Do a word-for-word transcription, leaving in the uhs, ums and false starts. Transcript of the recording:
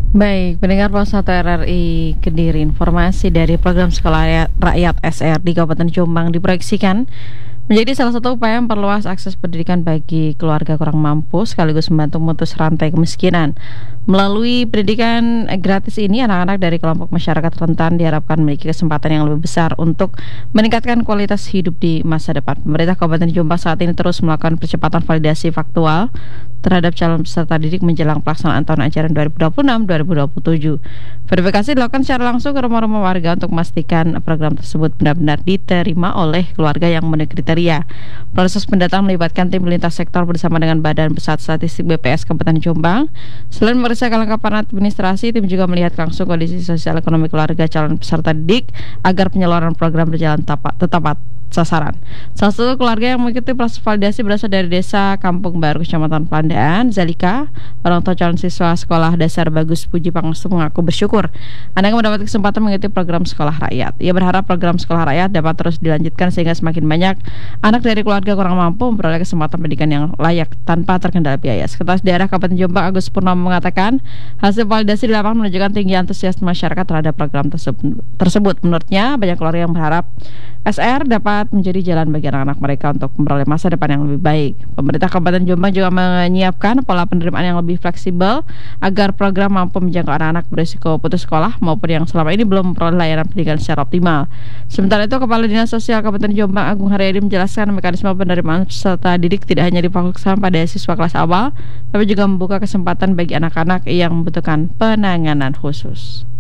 Baik, pendengar Pos satu R R I Kediri, informasi dari program Sekolah Rakyat Rakyat S R di Kabupaten Jombang diproyeksikan menjadi salah satu upaya memperluas akses pendidikan bagi keluarga kurang mampu sekaligus membantu memutus rantai kemiskinan. Melalui pendidikan gratis ini, anak-anak dari kelompok masyarakat rentan diharapkan memiliki kesempatan yang lebih besar untuk meningkatkan kualitas hidup di masa depan. Pemerintah Kabupaten Jombang saat ini terus melakukan percepatan validasi faktual terhadap calon peserta didik menjelang pelaksanaan tahun ajaran dua ribu dua puluh enam dua ribu dua puluh tujuh. Verifikasi dilakukan secara langsung ke rumah-rumah warga untuk memastikan program tersebut benar-benar diterima oleh keluarga yang memenuhi kriteria. Proses pendataan melibatkan tim lintas sektor bersama dengan Badan Pusat Statistik B P S Kabupaten Jombang. Selain memeriksa kelengkapan administrasi, tim juga melihat langsung kondisi sosial ekonomi keluarga calon peserta didik agar penyaluran program berjalan tepat tepat sasaran. Salah satu keluarga yang mengikuti proses validasi berasal dari desa Kampung Baru, Kecamatan Pandaan, Zalika. Orang tua calon siswa sekolah dasar Bagus Puji Pangestu mengaku bersyukur anaknya mendapat kesempatan mengikuti program sekolah rakyat. Ia berharap program sekolah rakyat dapat terus dilanjutkan sehingga semakin banyak anak dari keluarga kurang mampu memperoleh kesempatan pendidikan yang layak tanpa terkendala biaya. Sekretaris Daerah Kabupaten Jombang Agus Purnomo mengatakan hasil validasi di lapangan menunjukkan tinggi antusias masyarakat terhadap program tersebut. Menurutnya, banyak keluarga yang berharap S R dapat menjadi jalan bagi anak-anak mereka untuk memperoleh masa depan yang lebih baik. Pemerintah Kabupaten Jombang juga menyiapkan pola penerimaan yang lebih fleksibel agar program mampu menjangkau anak-anak berisiko putus sekolah maupun yang selama ini belum memperoleh layanan pendidikan secara optimal. Sementara itu, Kepala Dinas Sosial Kabupaten Jombang Agung Haryadi menjelaskan mekanisme penerimaan peserta didik tidak hanya difokuskan pada siswa kelas awal, tapi juga membuka kesempatan bagi anak-anak yang membutuhkan penanganan khusus.